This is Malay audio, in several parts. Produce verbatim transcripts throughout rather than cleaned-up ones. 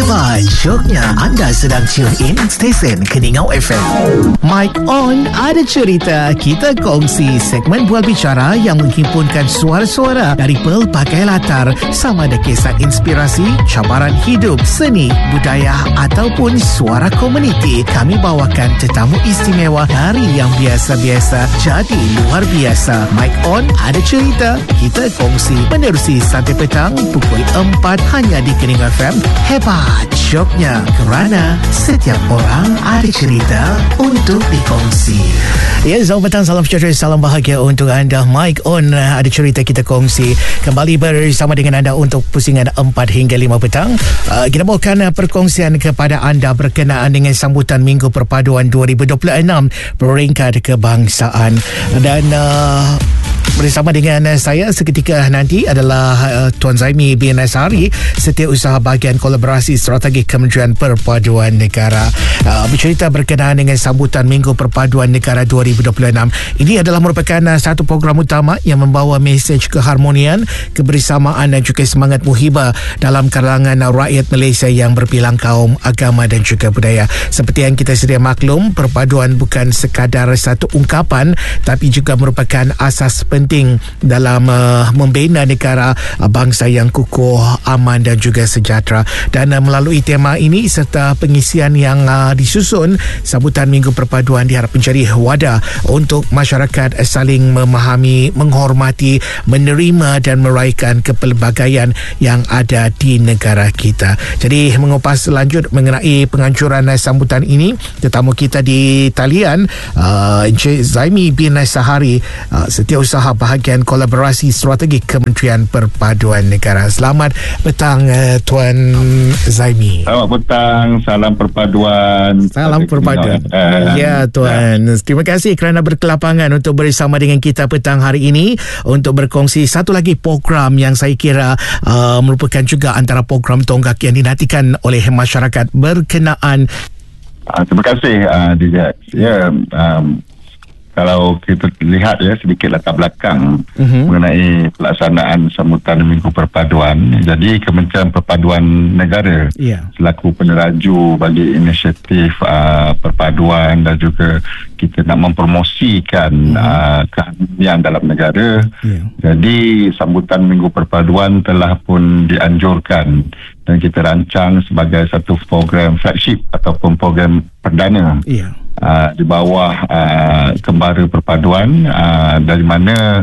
Hebat syoknya anda sedang tune in stesen Keningau F M. Mic on, ada cerita, kita kongsi segmen bual bicara yang menghimpunkan suara-suara dari pelbagai latar, sama ada kisah inspirasi, cabaran hidup, seni, budaya ataupun suara komuniti. Kami bawakan tetamu istimewa dari yang biasa-biasa jadi luar biasa. Mic on, ada cerita, kita kongsi menerusi sampai petang pukul empat hanya di Keningau F M. Hebat syoknya kerana setiap orang ada cerita untuk dikongsi. Ya, selamat petang, salam sejahtera, salam bahagia untuk anda. Mic on, ada cerita kita kongsi kembali bersama dengan anda untuk pusingan empat hingga lima petang. Uh, kita bawakan uh, perkongsian kepada anda berkenaan dengan sambutan Minggu Perpaduan dua ribu dua puluh enam peringkat kebangsaan. Dan uh, bersama dengan saya seketika nanti adalah uh, Tuan Zaimi bin Nazari, Setiausaha Bahagian Kolaborasi Strategi Kementerian Perpaduan Negara. Uh, bercerita berkenaan dengan sambutan Minggu Perpaduan Negara dua ribu dua puluh enam. Ini adalah merupakan uh, satu program utama yang membawa mesej keharmonian, kebersamaan dan juga semangat muhibah dalam kalangan uh, rakyat Malaysia yang berbilang kaum, agama dan juga budaya. Seperti yang kita sedia maklum, perpaduan bukan sekadar satu ungkapan tapi juga merupakan asas penting dalam uh, membina negara uh, bangsa yang kukuh, aman dan juga sejahtera. Dan uh, melalui tema ini serta pengisian yang uh, disusun, sambutan Minggu Perpaduan diharap menjadi wadah untuk masyarakat uh, saling memahami, menghormati, menerima dan meraihkan kepelbagaian yang ada di negara kita. Jadi mengupas lanjut mengenai penganjuran uh, sambutan ini, tetamu kita di talian uh, Encik Zaimi bin Nazari, uh, Setiausaha Bahagian Kolaborasi Strategi Kementerian Perpaduan Negara. Selamat petang uh, Tuan Zaimi. Selamat petang, salam perpaduan. Salam perpaduan. Uh, ya Tuan, uh. terima kasih kerana berkelapangan untuk bersama dengan kita petang hari ini untuk berkongsi satu lagi program yang saya kira uh, merupakan juga antara program tonggak yang dinantikan oleh masyarakat berkenaan. Uh, terima kasih uh, D J. Ya, um, kalau kita lihat ya sedikit latar belakang uh-huh. mengenai pelaksanaan sambutan Minggu Perpaduan. Jadi Kementerian Perpaduan Negara yeah. selaku peneraju bagi inisiatif uh, perpaduan dan juga kita nak mempromosikan uh-huh. uh, keharmonian dalam negara. Yeah. Jadi sambutan Minggu Perpaduan telah pun dianjurkan dan kita rancang sebagai satu program flagship ataupun program perdana. Yeah. Uh, di bawah uh, Kembara Perpaduan, uh, dari mana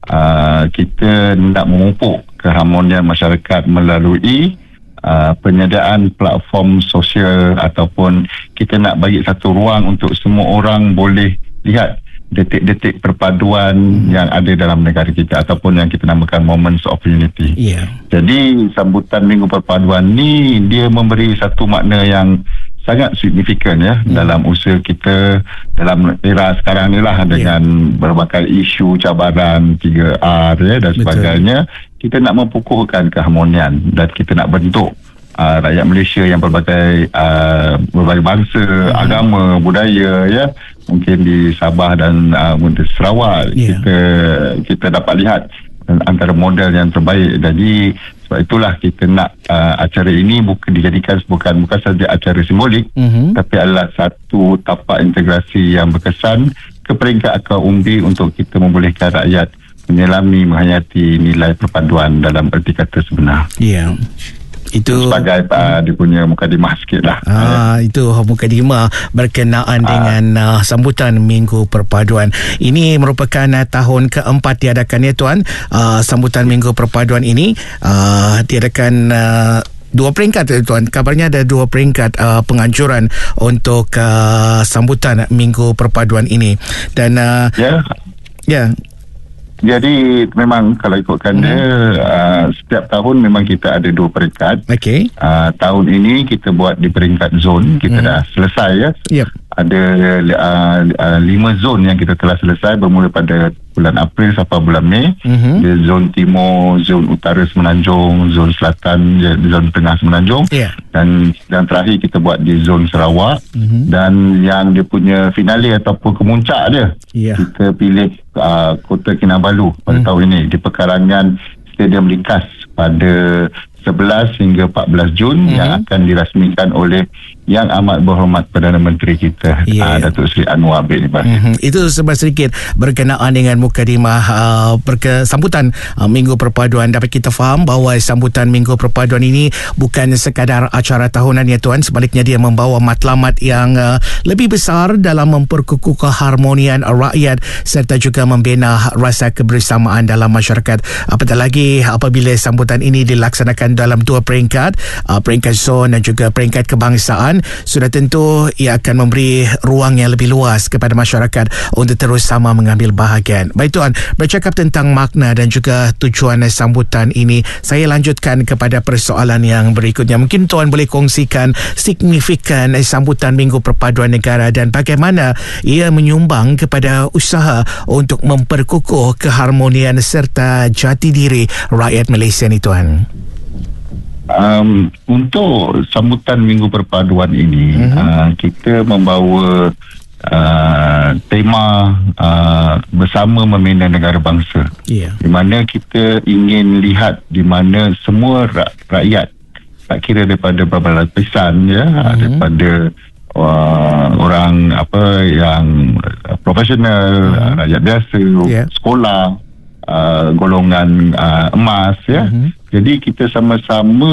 uh, kita nak memupuk keharmonian masyarakat melalui uh, penyediaan platform sosial ataupun kita nak bagi satu ruang untuk semua orang boleh lihat detik-detik perpaduan hmm. yang ada dalam negara kita ataupun yang kita namakan Moments of Unity. Yeah. Jadi sambutan Minggu Perpaduan ni dia memberi satu makna yang sangat signifikan ya hmm. dalam usaha kita dalam era sekarang ni lah dengan yeah. berbagai isu cabaran tiga R ya dan Betul. sebagainya. Kita nak mempukuhkan keharmonian dan kita nak bentuk uh, rakyat Malaysia yang berbagai uh, berbagai bangsa, hmm. agama, budaya ya. Mungkin di Sabah dan uh, di Sarawak yeah. kita kita dapat lihat antara model yang terbaik. Jadi sebab itulah kita nak uh, acara ini bukan dijadikan bukan bukan saja acara simbolik mm-hmm. tapi adalah satu tapak integrasi yang berkesan ke peringkat akar umbi untuk kita membolehkan rakyat menyelami, menghayati nilai perpaduan dalam erti kata sebenar. Ya. Yeah. Itu sebagai uh, dia punya mukadimah sikit lah. Ah, itu mukadimah berkenaan ah. dengan uh, sambutan Minggu Perpaduan. Ini merupakan uh, tahun keempat diadakan ya Tuan. Uh, sambutan Minggu Perpaduan ini uh, diadakan uh, dua peringkat Tuan. Kabarnya ada dua peringkat uh, penganjuran untuk uh, sambutan Minggu Perpaduan ini. Dan uh, ya. Yeah. Ya. Jadi memang kalau ikutkan hmm. dia uh, setiap tahun memang kita ada dua peringkat. Okey. Uh, tahun ini kita buat di peringkat zon. Kita hmm. dah selesai ya. Yep. Ada uh, uh, lima zon yang kita telah selesai bermula pada bulan April sampai bulan Mei. Mm-hmm. Di zon timur, zon utara Semenanjung, zon selatan, zon tengah Semenanjung. Yeah. Dan dan terakhir kita buat di zon Sarawak. Mm-hmm. Dan yang dia punya finale ataupun kemuncak dia, yeah. kita pilih uh, Kota Kinabalu pada mm. tahun ini di pekarangan Stadium Likas pada sebelas hingga empat belas Jun mm-hmm. yang akan dirasmikan oleh Yang Amat Berhormat Perdana Menteri kita, yeah. uh, Datuk Seri Anwar bin Ibrahim. Mm-hmm. Itu sebab sedikit berkenaan dengan mukadimah uh, berke, sambutan uh, Minggu Perpaduan. Dapat kita faham bahawa sambutan Minggu Perpaduan ini bukan sekadar acara tahunan ya tuan, sebaliknya dia membawa matlamat yang uh, lebih besar dalam memperkukuh keharmonian rakyat serta juga membina rasa kebersamaan dalam masyarakat. Apatah lagi apabila sambutan ini dilaksanakan dalam dua peringkat, uh, peringkat zon dan juga peringkat kebangsaan, sudah tentu ia akan memberi ruang yang lebih luas kepada masyarakat untuk terus sama mengambil bahagian. Baik tuan, bercakap tentang makna dan juga tujuan sambutan ini, saya lanjutkan kepada persoalan yang berikutnya. Mungkin tuan boleh kongsikan signifikan sambutan Minggu Perpaduan Negara dan bagaimana ia menyumbang kepada usaha untuk memperkukuh keharmonian serta jati diri rakyat Malaysia ni tuan. Um, untuk sambutan Minggu Perpaduan ini, uh-huh. uh, kita membawa uh, tema uh, bersama membina negara bangsa, yeah. di mana kita ingin lihat di mana semua ra- rakyat, tak kira daripada berbagai lapisan, ya, uh-huh. daripada uh, orang apa yang uh, profesional, uh-huh. rakyat biasa, yeah. sekolah, uh, golongan uh, emas, ya. Uh-huh. Jadi kita sama-sama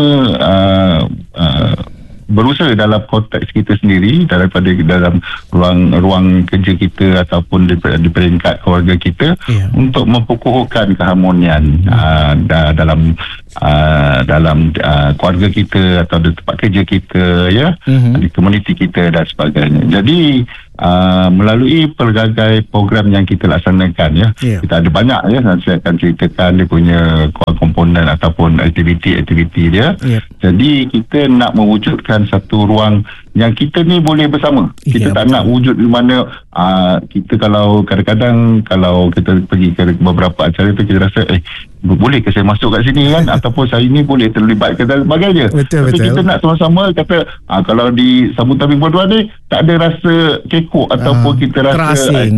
uh, uh, berusaha dalam konteks kita sendiri, daripada dalam ruang ruang kerja kita ataupun di, di peringkat keluarga kita, yeah. untuk memperkukuhkan keharmonian uh, da, dalam uh, dalam uh, keluarga kita atau di tempat kerja kita, ya, mm-hmm. di komuniti kita dan sebagainya. Jadi Uh, melalui pelbagai program yang kita laksanakan, ya, yeah. kita ada banyak, ya, saya akan ceritakan dia punya komponen ataupun aktiviti-aktiviti dia, yeah. jadi kita nak mewujudkan satu ruang yang kita ni boleh bersama, kita yeah, tak betul. Nak wujud di mana uh, kita kalau kadang-kadang kalau kita pergi ke beberapa acara tu kita rasa eh boleh ke saya masuk kat sini kan ataupun saya ni boleh terlibat ke dan sebagainya. Betul, tapi betul. Kita nak sama-sama kata ah, kalau di sambutan Minggu Perpaduan ni tak ada rasa kekok ataupun ah, kita rasa terasing.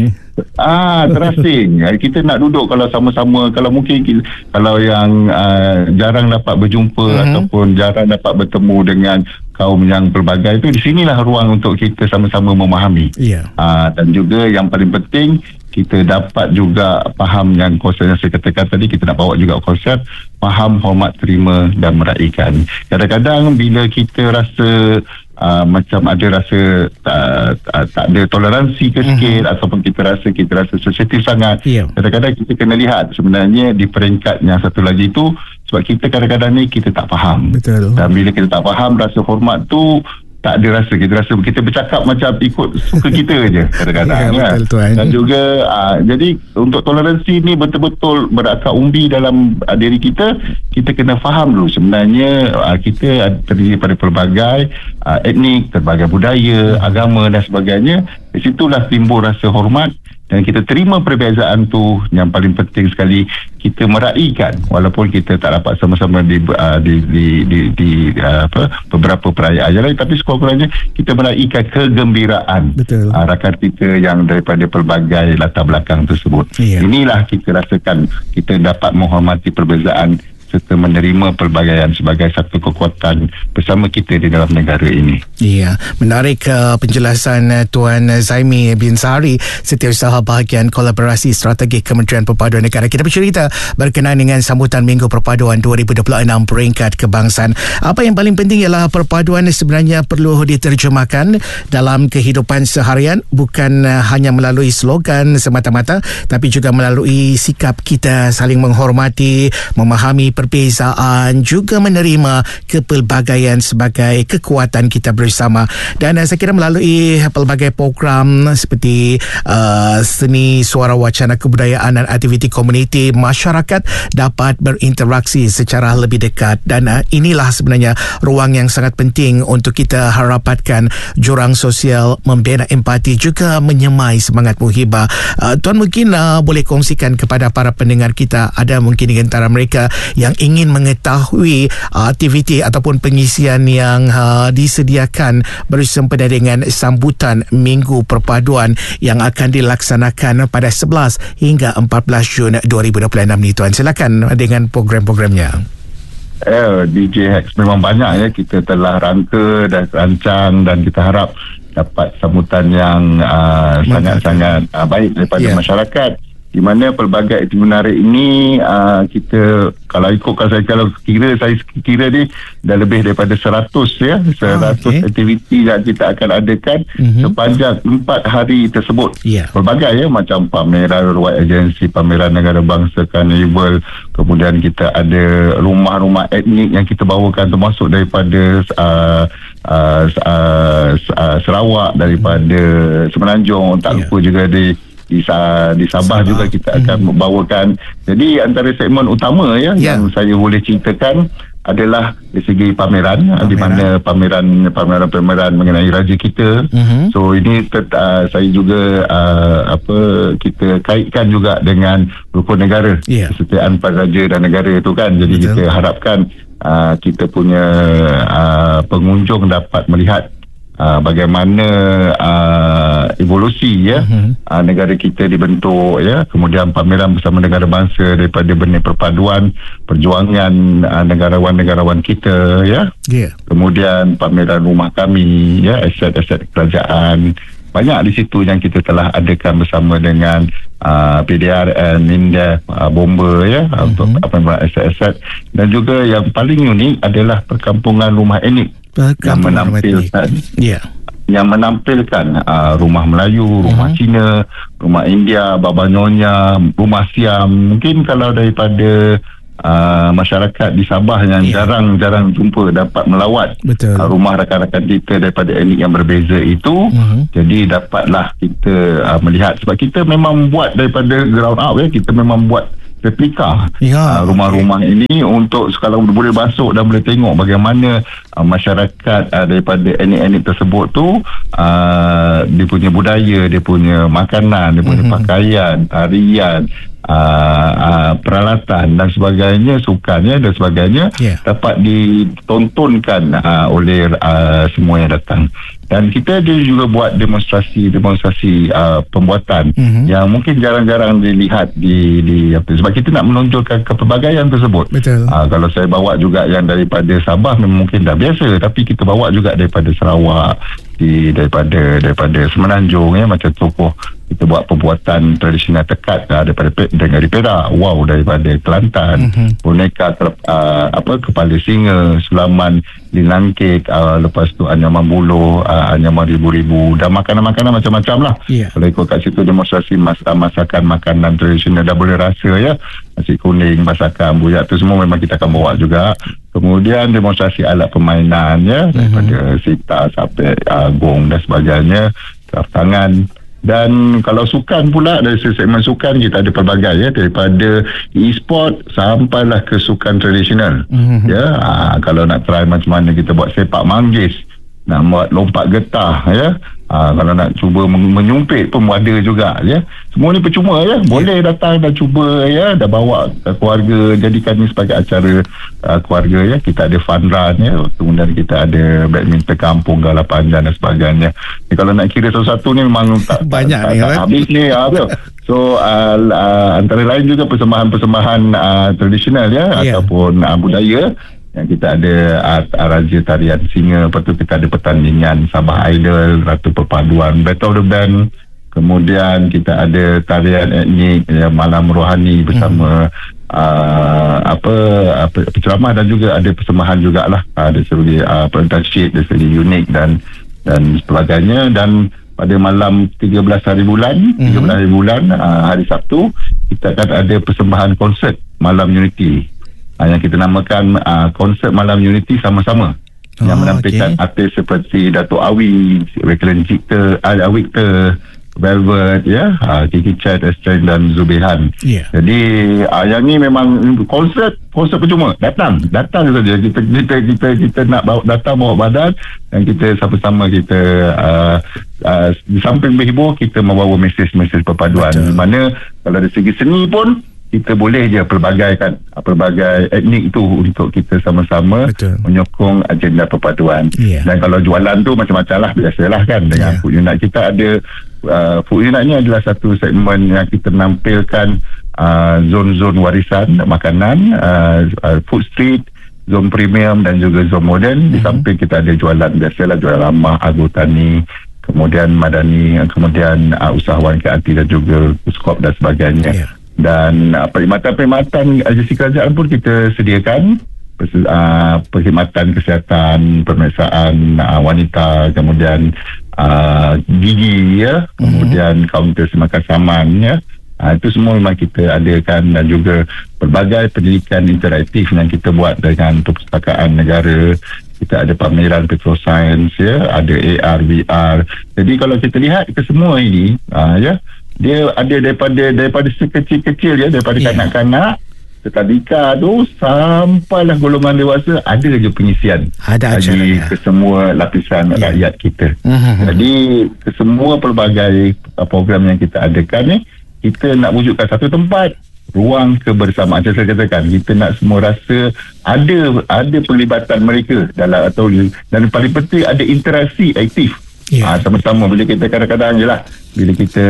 Ah, terasing. Kita nak duduk kalau sama-sama, kalau mungkin kita, kalau yang uh, jarang dapat berjumpa uh-huh. ataupun jarang dapat bertemu dengan kaum yang pelbagai tu, di sinilah ruang untuk kita sama-sama memahami. Yeah. Uh, dan juga yang paling penting, kita dapat juga faham yang konsep yang saya katakan tadi, kita nak bawa juga konsep faham, hormat, terima dan meraihkan. Kadang-kadang bila kita rasa uh, macam ada rasa uh, uh, tak ada toleransi ke sikit, uh-huh. ataupun kita rasa kita rasa sensitif sangat, yeah. kadang-kadang kita kena lihat sebenarnya di peringkat yang satu lagi tu, sebab kita kadang-kadang ni kita tak faham. Betul. Dan bila kita tak faham, rasa hormat tu tak ada rasa, kita rasa kita bercakap macam ikut suka kita je kadang-kadang, ya, betul, kan? Dan juga uh, jadi untuk toleransi ni betul-betul berakar umbi dalam uh, diri kita. Kita kena faham dulu sebenarnya uh, kita terdiri daripada pelbagai uh, etnik, pelbagai budaya, agama dan sebagainya. Di situlah timbul rasa hormat dan kita terima perbezaan tu. Yang paling penting sekali, kita meraihkan walaupun kita tak dapat sama-sama di uh, di di, di, di uh, apa beberapa perayaan yang lain, tapi sekurang-kurangnya kita meraihkan kegembiraan uh, rakan kita yang daripada pelbagai latar belakang tersebut. Iya. Inilah kita rasakan kita dapat menghormati perbezaan serta menerima pelbagaian sebagai satu kekuatan bersama kita di dalam negara ini. Ya, menarik uh, penjelasan uh, Tuan Zaimi bin Sari, Setiausaha Bahagian Kolaborasi Strategi Kementerian Perpaduan Negara. Kita bercerita berkenaan dengan sambutan Minggu Perpaduan dua ribu dua puluh enam peringkat kebangsaan. Apa yang paling penting ialah perpaduan sebenarnya perlu diterjemahkan dalam kehidupan seharian, bukan uh, hanya melalui slogan semata-mata, tapi juga melalui sikap kita saling menghormati, memahami perbezaan, juga menerima kepelbagaian sebagai kekuatan kita bersama. Dan uh, saya kira melalui pelbagai program seperti uh, seni, suara wacana kebudayaan dan aktiviti komuniti, masyarakat dapat berinteraksi secara lebih dekat. Dan uh, inilah sebenarnya ruang yang sangat penting untuk kita harapatkan jurang sosial, membina empati, juga menyemai semangat muhibah. Uh, Tuan mungkin uh, boleh kongsikan kepada para pendengar kita, ada mungkin di antara mereka yang ingin mengetahui uh, aktiviti ataupun pengisian yang uh, disediakan bersempena dengan sambutan Minggu Perpaduan yang akan dilaksanakan pada sebelas hingga empat belas Jun dua ribu dua puluh enam ni, Tuan. Silakan dengan program-programnya. eh, D J Hex memang banyak ya, kita telah rangka dan rancang dan kita harap dapat sambutan yang uh, sangat-sangat uh, baik daripada yeah. masyarakat, di mana pelbagai aktiviti menarik ini uh, kita kalau ikutkan saya kalau kira saya kira ni dah lebih daripada seratus ya seratus oh, okay. aktiviti yang kita akan adakan mm-hmm. sepanjang empat hari tersebut. Yeah. Pelbagai ya, macam pameran Ruat Agensi, pameran negara bangsa, Carnival, kemudian kita ada rumah-rumah etnik yang kita bawakan termasuk daripada uh, uh, uh, uh, Sarawak, daripada Semenanjung, tak yeah. lupa juga di Di, di Sabah, Sabah juga kita akan hmm. membawakan. Jadi antara segmen utama ya, yeah. yang saya boleh ceritakan adalah dari segi pameran, pameran. di mana pameran pameran-pameran mengenai raja kita. Mm-hmm. So ini tet, uh, saya juga uh, apa kita kaitkan juga dengan rukun negara, yeah. kesetiaan pada raja dan negara itu kan. Jadi Betul. kita harapkan uh, kita punya uh, pengunjung dapat melihat Uh, bagaimana uh, evolusi ya uh-huh. uh, negara kita dibentuk ya, kemudian pameran bersama negara bangsa daripada benih perpaduan perjuangan uh, negarawan-negarawan kita ya, yeah. kemudian pameran rumah kami ya, aset-aset kerajaan, banyak di situ yang kita telah adakan bersama dengan uh, P D R N, Mindef, uh, Bomba ya, uh-huh. untuk pameran aset-aset. Dan juga yang paling unik adalah perkampungan rumah etnik yang menampilkan yeah. yang menampilkan uh, rumah Melayu, rumah uh-huh. Cina, rumah India, Baba Nyonya, rumah Siam. Mungkin kalau daripada uh, masyarakat di Sabah yang yeah. jarang-jarang jumpa dapat melawat uh, rumah rakan-rakan kita daripada etnik yang berbeza itu, uh-huh. jadi dapatlah kita uh, melihat, sebab kita memang buat daripada ground up ya, kita memang buat replika ya, uh, rumah-rumah okay. ini untuk kalau boleh masuk dan boleh tengok bagaimana uh, masyarakat uh, daripada etnik-etnik tersebut tu uh, dia punya budaya, dia punya makanan, dia punya mm-hmm. pakaian, tarian, uh, uh, peralatan dan sebagainya, sukannya dan sebagainya yeah. dapat ditontonkan uh, oleh uh, semua yang datang. Dan kita ada juga buat demonstrasi-demonstrasi uh, pembuatan mm-hmm. yang mungkin jarang-jarang dilihat di, di apa, sebab kita nak menonjolkan kepelbagaian tersebut. Betul. Uh, kalau saya bawa juga yang daripada Sabah mungkin dah biasa, tapi kita bawa juga daripada Sarawak, di daripada daripada Semenanjung ya, macam tokoh kita buat pembuatan tradisional tekat uh, daripada dari Perak, wow, daripada Kelantan, mm-hmm. boneka uh, apa kepala singa, sulaman Linangkik, uh, lepas tu anyaman buluh, uh, anyaman ribu-ribu, dan makanan-makanan macam-macam lah. Yeah. Kalau ikut kat situ demonstrasi mas, uh, masakan makanan tradisional dah boleh rasa ya, nasi kuning, masakan buyak tu semua memang kita akan bawa juga. Kemudian demonstrasi alat permainan ya, mm-hmm. daripada sitar sampai uh, gong dan sebagainya, kraf tangan. Dan kalau sukan pula, dari segmen sukan kita ada pelbagai ya, daripada e-sport sampailah ke sukan tradisional. Mm-hmm. Ya, aa, kalau nak try macam mana kita buat sepak manggis, nak buat lompat getah ya, aa, kalau nak cuba menyumpit pun ada juga ya. Semua ni percuma ya, boleh yeah. datang dan cuba ya, dah bawa keluarga, jadikan ni sebagai acara uh, keluarga ya. Kita ada fun run ya, kemudian kita ada badminton kampung, gala panjang dan sebagainya. Jadi, kalau nak kira satu-satu ni memang tak banyak tak, ni, tak, tak habis ni ya, so uh, uh, antara lain juga persembahan-persembahan uh, tradisional ya, yeah. ataupun uh, budaya. Yang kita ada uh, Raja Tarian Singa, lepas tu kita ada pertandingan Sabah Idol, Ratu Perpaduan, Battle of the Band. Kemudian kita ada tarian etnik ya, malam rohani bersama hmm. uh, apa, apa penceramah, dan juga ada persembahan jugalah uh, dari segi uh, pentasyiid, dari segi unik dan dan sebagainya. Dan pada malam tiga belas hari bulan, hmm. tiga belas hari bulan uh, hari Sabtu, kita akan ada persembahan konsert Malam Unity uh, yang kita namakan uh, konsert Malam Unity sama-sama. Oh, yang menampilkan okay. artis seperti Dato' Awi, Reklen Cipta, Awi Victor, Velvet ya, uh, Kiki Chat, Estren dan Zubihan. Yeah. Jadi uh, yang ni memang konsert konsert percuma. Datang, datang saja. Kita kita kita kita nak bawa, datang bawa badan, dan kita sama-sama kita uh, uh, di samping berhibur, kita membawa mesej-mesej perpaduan. Di mana kalau dari segi seni pun kita boleh je pelbagaikan pelbagai etnik tu untuk kita sama-sama Betul. menyokong agenda perpaduan. Yeah. Dan kalau jualan tu macam-macam lah, biasalah kan. Dengan yeah. food unit kita ada uh, food unit ni adalah satu segmen yang kita menampilkan uh, zon-zon warisan makanan, uh, uh, food street, zon premium dan juga zon modern. Mm-hmm. Di samping kita ada jualan biasalah, jualan ramah, agrotani, kemudian madani, kemudian uh, usahawan kreatif dan juga skop dan sebagainya. Yeah. Dan uh, perkhidmatan-perkhidmatan agensi kerajaan pun kita sediakan. Uh, perkhidmatan kesihatan, pemeriksaan uh, wanita, kemudian uh, gigi, ya, kemudian mm-hmm. kaunter semakan saman, ya. Uh, itu semua memang kita adakan, dan juga pelbagai pendidikan interaktif yang kita buat dengan Perpustakaan Negara. Kita ada pameran Petrosains, ya, ada A R, V R. Jadi kalau kita lihat ke semua ini, uh, ya, dia ada daripada daripada sekecil-kecil, ya, daripada yeah. kanak-kanak, tadika tu sampailah golongan dewasa, ada je pengisian ada bagi ke semua lapisan yeah. rakyat kita. Uh-huh. Jadi ke semua pelbagai program yang kita adakan ni, kita nak wujudkan satu tempat ruang kebersamaan. Macam saya katakan, kita nak semua rasa ada ada pelibatan mereka dalam, atau dan paling penting ada interaksi aktif. Yeah. Ha, sama-sama. Bila kita kadang-kadang je lah, bila kita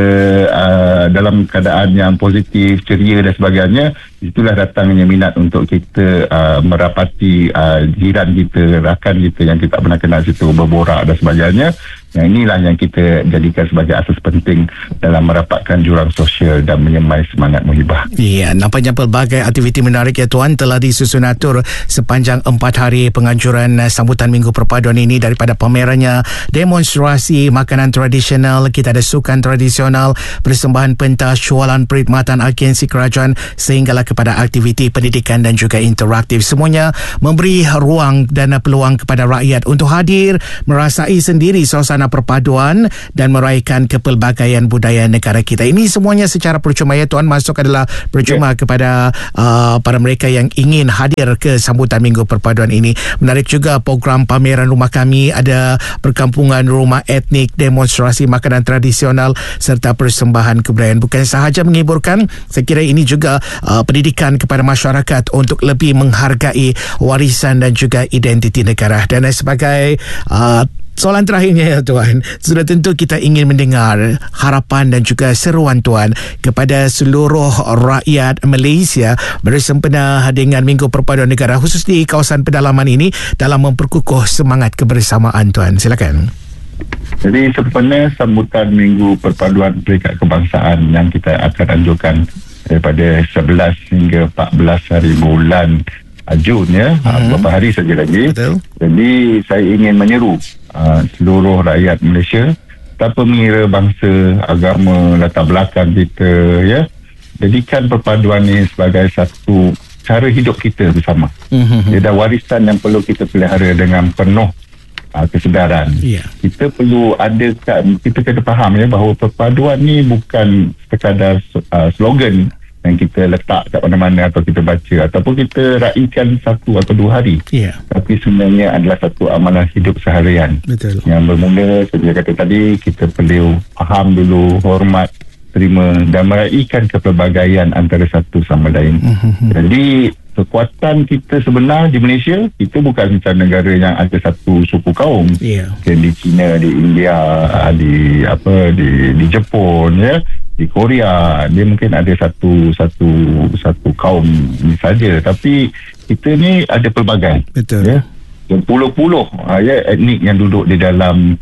uh, dalam keadaan yang positif, ceria dan sebagainya, itulah datangnya minat untuk kita uh, merapati uh, jiran kita, rakan kita yang kita pernah kenal situ, berborak dan sebagainya. Yang inilah yang kita jadikan sebagai asas penting dalam merapatkan jurang sosial dan menyemai semangat muhibah. Ya, nampaknya pelbagai aktiviti menarik, ya Tuan, telah disusun atur sepanjang empat hari penganjuran sambutan Minggu Perpaduan ini, daripada pamerannya, demonstrasi makanan tradisional, kita ada sukan tradisional, persembahan pentas, syualan perkhidmatan agensi kerajaan, sehinggalah kepada aktiviti pendidikan dan juga interaktif. Semuanya memberi ruang dan peluang kepada rakyat untuk hadir, merasai sendiri suasana perpaduan dan meraihkan kepelbagaian budaya negara kita. Ini semuanya secara percuma, ya Tuan, masuk adalah percuma yeah. kepada uh, para mereka yang ingin hadir ke sambutan Minggu Perpaduan ini. Menarik juga program pameran Rumah Kami, ada perkampungan rumah etnik, demonstrasi makanan tradisional serta persembahan kebudayaan. Bukan sahaja menghiburkan, saya kira ini juga uh, pendidikan kepada masyarakat untuk lebih menghargai warisan dan juga identiti negara. Dan sebagai uh, soalan terakhirnya, ya Tuan, sudah tentu kita ingin mendengar harapan dan juga seruan Tuan kepada seluruh rakyat Malaysia bersempena dengan Minggu Perpaduan Negara, khusus di kawasan pedalaman ini, dalam memperkukuh semangat kebersamaan. Tuan, silakan. Jadi sebenarnya sambutan Minggu Perpaduan Peringkat Kebangsaan yang kita akan anjurkan daripada sebelas hingga empat belas hari bulan Jun, ya, hmm. beberapa hari saja lagi. Betul. Jadi saya ingin menyeru Uh, seluruh rakyat Malaysia tanpa mengira bangsa, agama, latar belakang kita, ya, jadikan perpaduan ini sebagai satu cara hidup kita bersama. Mm-hmm. Dia dah warisan yang perlu kita pelihara dengan penuh uh, kesedaran. Yeah. Kita perlu ada, kita kena faham, ya, bahawa perpaduan ni bukan sekadar uh, slogan yang kita letak kat mana-mana atau kita baca ataupun kita raikan satu atau dua hari. Yeah. Tapi sebenarnya adalah satu amalan hidup seharian. Betul. Yang bermula, saya kata tadi, kita perlu faham dulu, hormat, terima dan meraihkan kepelbagaian antara satu sama lain. Mm-hmm. Jadi kekuatan kita sebenar di Malaysia, kita bukan macam negara yang ada satu suku kaum. Yeah. Di China, di India, di apa, di di Jepun, ya, di Korea, dia mungkin ada satu satu satu kaum ni saja, tapi kita ni ada pelbagai. Betul. Ya, puluh-puluh uh, ya, etnik yang duduk di dalam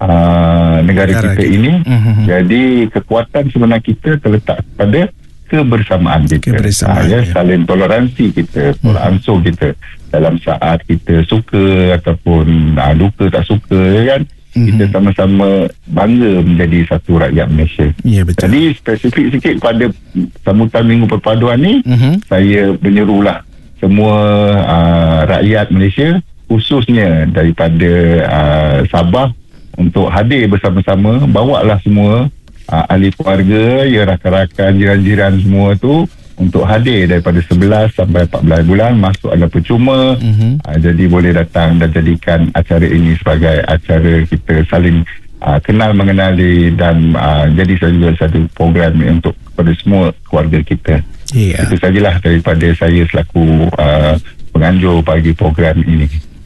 uh, negara, negara kita, kita ini. Mm-hmm. Jadi kekuatan sebenar kita terletak pada kebersamaan kita, kebersamaan, uh, ya, ya. Saling toleransi kita, mm-hmm. ansur kita dalam saat kita suka ataupun uh, duka tak suka, ya kan. Mm-hmm. Kita sama-sama bangga menjadi satu rakyat Malaysia. Ya, betul. Jadi spesifik sikit pada sambutan Minggu Perpaduan ni, mm-hmm. saya menyerulah semua uh, rakyat Malaysia, khususnya daripada uh, Sabah, untuk hadir bersama-sama. Bawalah semua uh, ahli keluarga, ya, rakan-rakan, jiran-jiran semua tu untuk hadir daripada sebelas sampai empat belas bulan. Masuk adalah percuma. Mm-hmm. uh, jadi boleh datang dan jadikan acara ini sebagai acara kita saling uh, kenal mengenali dan uh, jadi saja satu program untuk kepada semua keluarga kita. Yeah. Itu sajalah daripada saya selaku uh, penganjur bagi program ini.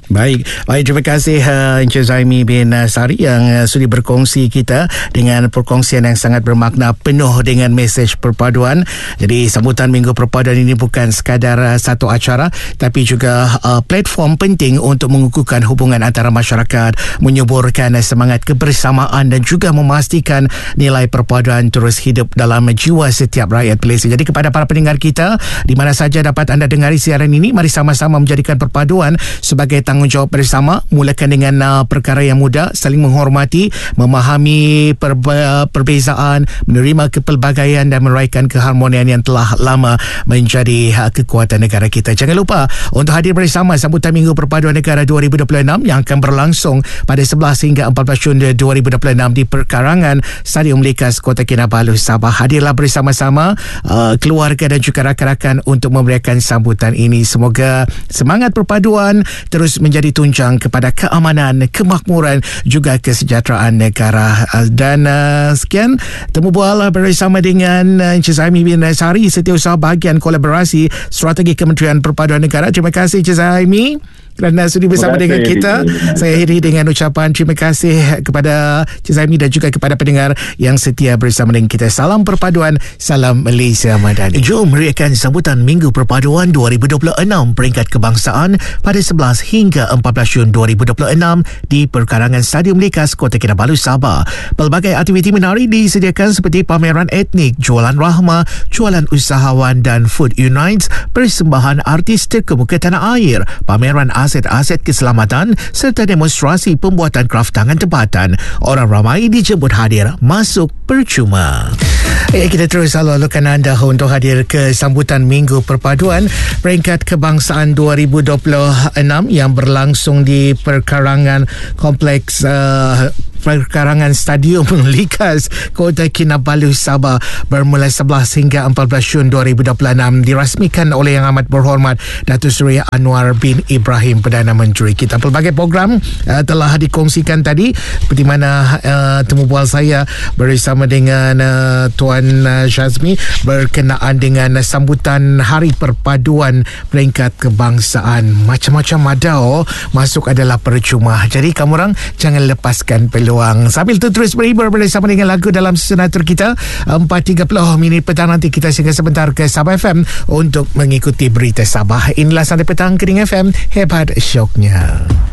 Baik, baik terima kasih uh, Encik Zaimi bin uh, Sari yang uh, sudi berkongsi kita dengan perkongsian yang sangat bermakna, penuh dengan mesej perpaduan. Jadi sambutan Minggu Perpaduan ini bukan sekadar uh, satu acara, tapi juga uh, platform penting untuk mengukuhkan hubungan antara masyarakat, menyuburkan uh, semangat kebersamaan dan juga memastikan nilai perpaduan terus hidup dalam jiwa setiap rakyat Malaysia. Jadi kepada para pendengar kita di mana saja dapat anda dengari siaran ini, mari sama-sama menjadikan perpaduan sebagai tanggungjawab bersama. Mulakan dengan uh, perkara yang mudah, saling menghormati, memahami perba- perbezaan, menerima kepelbagaian dan meraihkan keharmonian yang telah lama menjadi uh, kekuatan negara kita. Jangan lupa untuk hadir bersama sambutan Minggu Perpaduan Negara dua ribu dua puluh enam yang akan berlangsung pada sebelas hingga empat belas Jun dua ribu dua puluh enam di perkarangan Stadium Likas, Kota Kinabalu, Sabah. Hadirlah bersama-sama uh, keluarga dan juga rakan-rakan untuk memberikan sambutan ini. Semoga semangat perpaduan terus menjadi tunjang kepada keamanan, kemakmuran juga kesejahteraan negara. Dan uh, sekian temu bual bersama dengan uh, Encik Zaimi bin Sari, Setiausaha Bahagian Kolaborasi Strategi Kementerian Perpaduan Negara. Terima kasih Encik Zaimi kerana sudi bersama dengan kita. Saya akhiri dengan ucapan terima kasih kepada Encik Zaimi dan juga kepada pendengar yang setia bersama dengan kita. Salam perpaduan, salam Malaysia Madani. Jom meriahkan sambutan Minggu Perpaduan dua ribu dua puluh enam peringkat kebangsaan pada sebelas hingga empat belas Jun dua ribu dua puluh enam di perkarangan Stadium Likas, Kota Kinabalu, Sabah. Pelbagai aktiviti menarik disediakan seperti pameran etnik, jualan rahma, jualan usahawan dan Food Unites, persembahan artis terkemuka tanah air, pameran aset-aset keselamatan serta demonstrasi pembuatan kraf tangan tempatan. Orang ramai dijemput hadir, masuk percuma. Eh, kita terus lalukan anda untuk hadir ke sambutan Minggu Perpaduan peringkat kebangsaan dua ribu dua puluh enam yang berlangsung di perkarangan kompleks uh, perkarangan Stadium Likas, Kota Kinabalu, Sabah bermula sebelas hingga empat belas Jun dua ribu dua puluh enam. Dirasmikan oleh Yang Amat Berhormat Datuk Seri Anwar bin Ibrahim, Perdana Menteri kita. Pelbagai program uh, telah dikongsikan tadi, seperti mana uh, temu bual saya bersama dengan uh, Tuan uh, Syazmi berkenaan dengan uh, sambutan Hari Perpaduan peringkat kebangsaan. Macam-macam ada, oh, masuk adalah percuma. Jadi kamu orang jangan lepaskan peluang. Sambil tu terus berhibur bersama dengan lagu dalam senatur kita. Empat tiga puluh minit petang nanti kita singgah sebentar ke Sabah F M untuk mengikuti berita Sabah. Inilah Santai Petang Kening F M, hebat syoknya.